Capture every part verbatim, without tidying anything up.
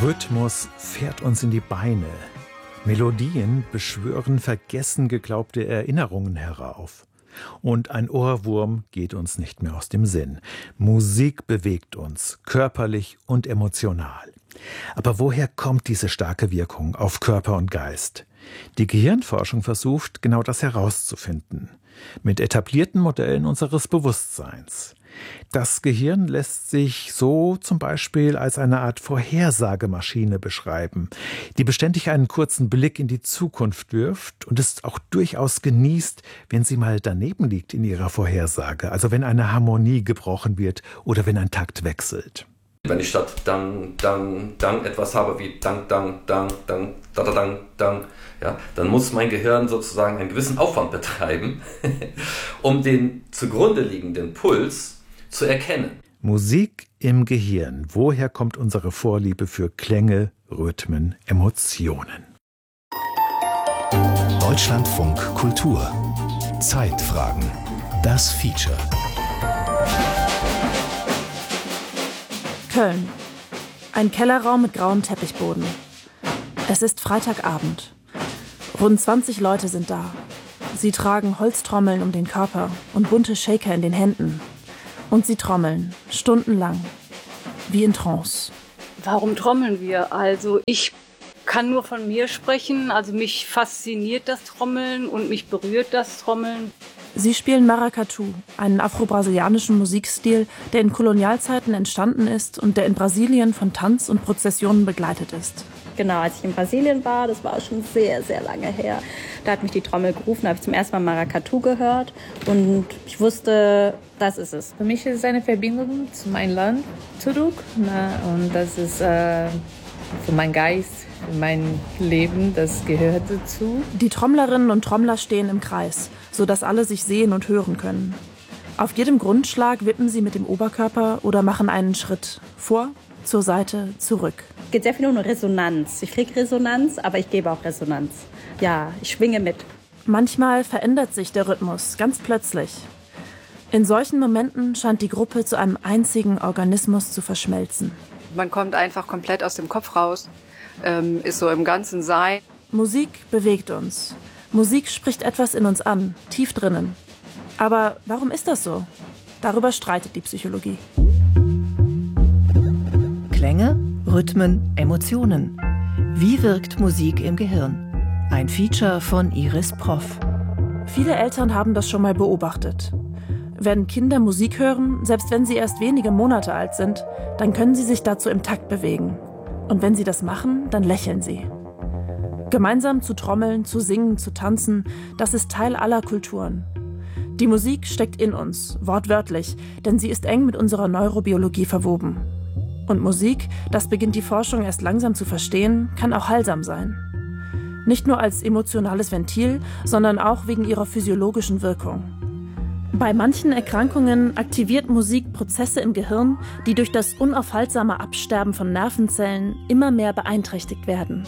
Rhythmus fährt uns in die Beine. Melodien beschwören vergessen geglaubte Erinnerungen herauf. Und ein Ohrwurm geht uns nicht mehr aus dem Sinn. Musik bewegt uns, körperlich und emotional. Aber woher kommt diese starke Wirkung auf Körper und Geist? Die Gehirnforschung versucht, genau das herauszufinden. Mit etablierten Modellen unseres Bewusstseins. Das Gehirn lässt sich so zum Beispiel als eine Art Vorhersagemaschine beschreiben, die beständig einen kurzen Blick in die Zukunft wirft und es auch durchaus genießt, wenn sie mal daneben liegt in ihrer Vorhersage, also wenn eine Harmonie gebrochen wird oder wenn ein Takt wechselt. Wenn ich statt dang, dang, dang etwas habe wie dang, dang, dang, dang, da, da, dang, dang, ja, dann muss mein Gehirn sozusagen einen gewissen Aufwand betreiben, um den zugrunde liegenden Puls zu erkennen. Musik im Gehirn. Woher kommt unsere Vorliebe für Klänge, Rhythmen, Emotionen? Deutschlandfunk Kultur. Zeitfragen. Das Feature. Köln. Ein Kellerraum mit grauem Teppichboden. Es ist Freitagabend. Rund zwanzig Leute sind da. Sie tragen Holztrommeln um den Körper und bunte Shaker in den Händen. Und sie trommeln, stundenlang, wie in Trance. Warum trommeln wir? Also ich kann nur von mir sprechen. Also mich fasziniert das Trommeln und mich berührt das Trommeln. Sie spielen Maracatu, einen afro-brasilianischen Musikstil, der in Kolonialzeiten entstanden ist und der in Brasilien von Tanz und Prozessionen begleitet ist. Genau, als ich in Brasilien war, das war schon sehr, sehr lange her. Da hat mich die Trommel gerufen, da habe ich zum ersten Mal Maracatu gehört und ich wusste, das ist es. Für mich ist es eine Verbindung zu meinem Land zurück, ne? Und das ist äh, für meinen Geist, für mein Leben, das gehört dazu. Die Trommlerinnen und Trommler stehen im Kreis, sodass alle sich sehen und hören können. Auf jedem Grundschlag wippen sie mit dem Oberkörper oder machen einen Schritt vor, zur Seite, zurück. Es geht sehr viel um Resonanz. Ich kriege Resonanz, aber ich gebe auch Resonanz. Ja, ich schwinge mit. Manchmal verändert sich der Rhythmus, ganz plötzlich. In solchen Momenten scheint die Gruppe zu einem einzigen Organismus zu verschmelzen. Man kommt einfach komplett aus dem Kopf raus, ähm, ist so im ganzen Sein. Musik bewegt uns. Musik spricht etwas in uns an, tief drinnen. Aber warum ist das so? Darüber streitet die Psychologie. Klänge, Rhythmen, Emotionen. Wie wirkt Musik im Gehirn? Ein Feature von Iris Prof. Viele Eltern haben das schon mal beobachtet. Wenn Kinder Musik hören, selbst wenn sie erst wenige Monate alt sind, dann können sie sich dazu im Takt bewegen. Und wenn sie das machen, dann lächeln sie. Gemeinsam zu trommeln, zu singen, zu tanzen, das ist Teil aller Kulturen. Die Musik steckt in uns, wortwörtlich, denn sie ist eng mit unserer Neurobiologie verwoben. Und Musik, das beginnt die Forschung erst langsam zu verstehen, kann auch heilsam sein. Nicht nur als emotionales Ventil, sondern auch wegen ihrer physiologischen Wirkung. Bei manchen Erkrankungen aktiviert Musik Prozesse im Gehirn, die durch das unaufhaltsame Absterben von Nervenzellen immer mehr beeinträchtigt werden.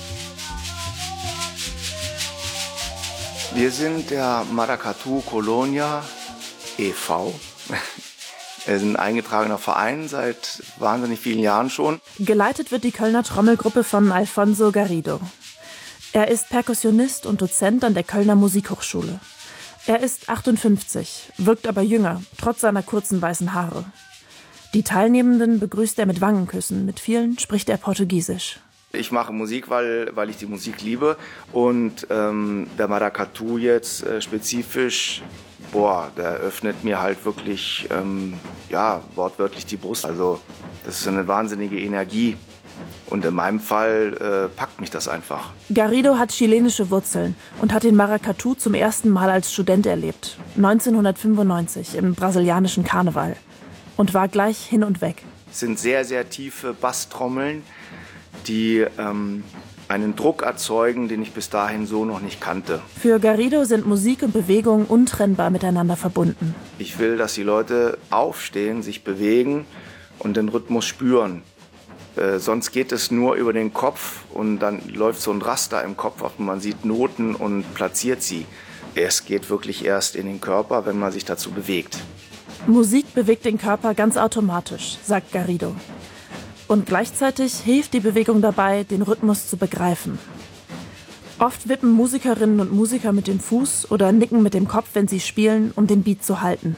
Wir sind der Maracatu Colonia e V Wir sind ein eingetragener Verein seit wahnsinnig vielen Jahren schon. Geleitet wird die Kölner Trommelgruppe von Alfonso Garrido. Er ist Perkussionist und Dozent an der Kölner Musikhochschule. Er ist achtundfünfzig, wirkt aber jünger, trotz seiner kurzen weißen Haare. Die Teilnehmenden begrüßt er mit Wangenküssen, mit vielen spricht er Portugiesisch. Ich mache Musik, weil, weil ich die Musik liebe und ähm, der Maracatu jetzt äh, spezifisch, boah, der öffnet mir halt wirklich, ähm, ja, wortwörtlich die Brust. Also das ist eine wahnsinnige Energie und in meinem Fall äh, packt mich das einfach. Garrido hat chilenische Wurzeln und hat den Maracatu zum ersten Mal als Student erlebt, neunzehnhundertfünfundneunzig im brasilianischen Karneval und war gleich hin und weg. Es sind sehr, sehr tiefe Basstrommeln, die ähm, einen Druck erzeugen, den ich bis dahin so noch nicht kannte. Für Garrido sind Musik und Bewegung untrennbar miteinander verbunden. Ich will, dass die Leute aufstehen, sich bewegen und den Rhythmus spüren. Äh, sonst geht es nur über den Kopf und dann läuft so ein Raster im Kopf ab und man sieht Noten und platziert sie. Es geht wirklich erst in den Körper, wenn man sich dazu bewegt. Musik bewegt den Körper ganz automatisch, sagt Garrido. Und gleichzeitig hilft die Bewegung dabei, den Rhythmus zu begreifen. Oft wippen Musikerinnen und Musiker mit dem Fuß oder nicken mit dem Kopf, wenn sie spielen, um den Beat zu halten.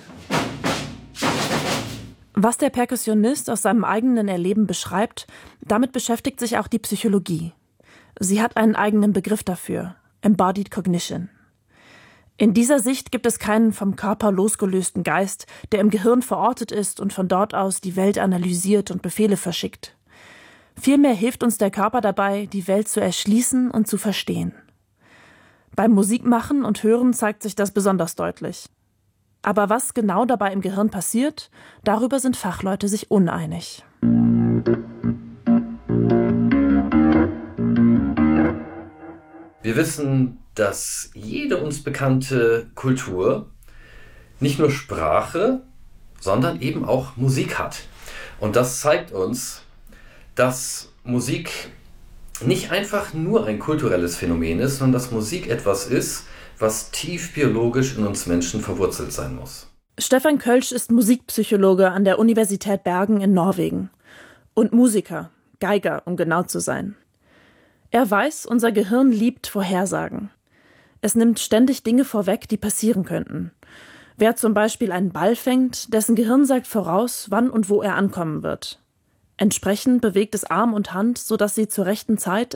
Was der Perkussionist aus seinem eigenen Erleben beschreibt, damit beschäftigt sich auch die Psychologie. Sie hat einen eigenen Begriff dafür: Embodied Cognition. In dieser Sicht gibt es keinen vom Körper losgelösten Geist, der im Gehirn verortet ist und von dort aus die Welt analysiert und Befehle verschickt. Vielmehr hilft uns der Körper dabei, die Welt zu erschließen und zu verstehen. Beim Musikmachen und Hören zeigt sich das besonders deutlich. Aber was genau dabei im Gehirn passiert, darüber sind Fachleute sich uneinig. Wir wissen, dass jede uns bekannte Kultur nicht nur Sprache, sondern eben auch Musik hat. Und das zeigt uns, dass Musik nicht einfach nur ein kulturelles Phänomen ist, sondern dass Musik etwas ist, was tief biologisch in uns Menschen verwurzelt sein muss. Stefan Kölsch ist Musikpsychologe an der Universität Bergen in Norwegen und Musiker, Geiger, um genau zu sein. Er weiß, unser Gehirn liebt Vorhersagen. Es nimmt ständig Dinge vorweg, die passieren könnten. Wer zum Beispiel einen Ball fängt, dessen Gehirn sagt voraus, wann und wo er ankommen wird. Entsprechend bewegt es Arm und Hand, sodass sie zur rechten Zeit